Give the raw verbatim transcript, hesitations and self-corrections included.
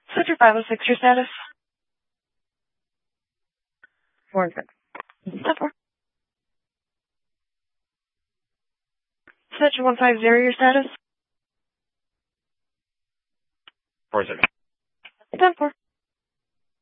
Sector five oh six, your status? Four and six. ten four. Sector one five zero, your status? Four seven. ten four.